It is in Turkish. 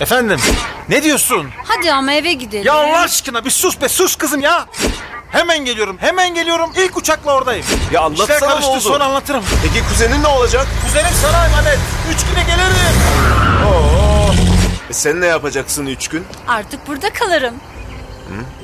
Efendim? Ne diyorsun? Hadi ama eve gidelim. Ya Allah aşkına bir sus be, sus kızım ya. Hemen geliyorum. İlk uçakla oradayım. Ya anlatsana İşler ne karıştı, oldu? sonra anlatırım. Peki kuzenin ne olacak? Kuzenim sana emanet. 3 güne gelirim. Sen ne yapacaksın 3 gün? Artık burada kalırım.